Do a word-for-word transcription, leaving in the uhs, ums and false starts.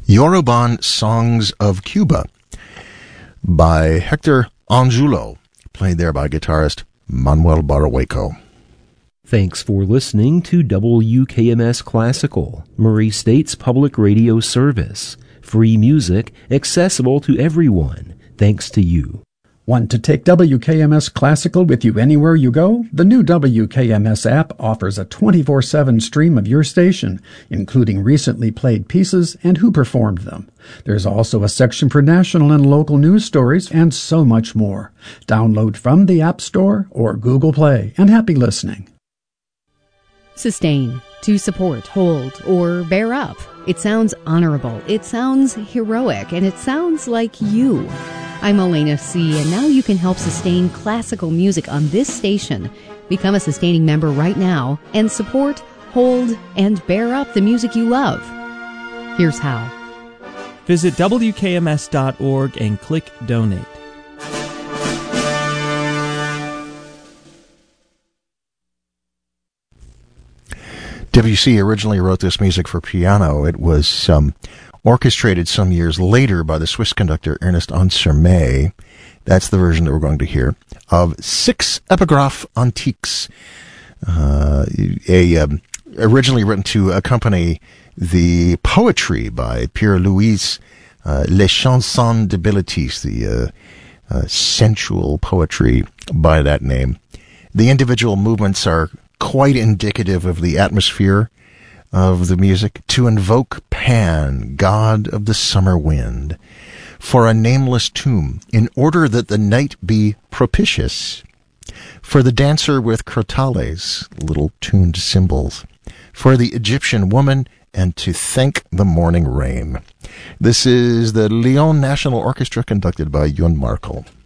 Yoruban Songs of Cuba by Hector Angulo, played there by guitarist Manuel Barahueco. Thanks for listening to W K M S Classical, Murray State's public radio service. Free music accessible to everyone, thanks to you. Want to take W K M S Classical with you anywhere you go? The new W K M S app offers a twenty-four seven stream of your station, including recently played pieces and who performed them. There's also a section for national and local news stories and so much more. Download from the App Store or Google Play, and happy listening. Sustain, to support, hold, or bear up. It sounds honorable, it sounds heroic, and it sounds like you. I'm Elena C., and now you can help sustain classical music on this station. Become a sustaining member right now and support, hold, and bear up the music you love. Here's how. Visit W K M S dot org and click Donate. Debussy originally wrote this music for piano. It was um, orchestrated some years later by the Swiss conductor Ernest Ansermet. That's the version that we're going to hear of Six Epigraphes Antiques, uh, a um, originally written to accompany the poetry by Pierre Louis, uh, Les Chansons de Bilitis, the uh, uh, sensual poetry by that name. The individual movements are quite indicative of the atmosphere of the music. To invoke Pan, god of the summer wind, for a nameless tomb, in order that the night be propitious, for the dancer with crotales, little tuned cymbals, for the Egyptian woman, and to thank the morning rain. This is the Lyon National Orchestra conducted by Youn Markel.